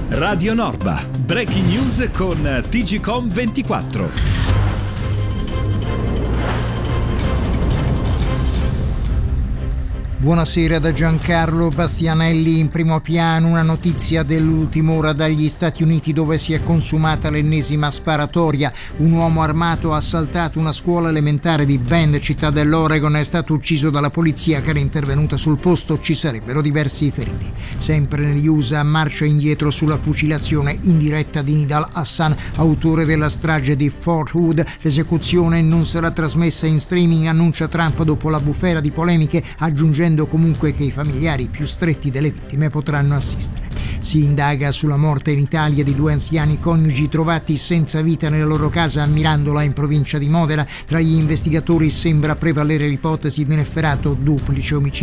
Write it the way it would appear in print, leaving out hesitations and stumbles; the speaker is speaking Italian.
Radio Norba, breaking news con TGcom24. Buonasera da Giancarlo Bastianelli. In primo piano una notizia dell'ultima ora dagli Stati Uniti, dove si è consumata l'ennesima sparatoria. Un uomo armato ha assaltato una scuola elementare di Bend, città dell'Oregon. È stato ucciso dalla polizia che era intervenuta sul posto. Ci sarebbero diversi feriti. Sempre negli USA, marcia indietro sulla fucilazione in diretta di Nidal Hassan, autore della strage di Fort Hood. L'esecuzione non sarà trasmessa in streaming, annuncia Trump dopo la bufera di polemiche, aggiungendo comunque che i familiari più stretti delle vittime potranno assistere. Si indaga sulla morte in Italia di 2 anziani coniugi trovati senza vita nella loro casa a Mirandola, in provincia di Modena. Tra gli investigatori sembra prevalere l'ipotesi di un efferato duplice omicidio.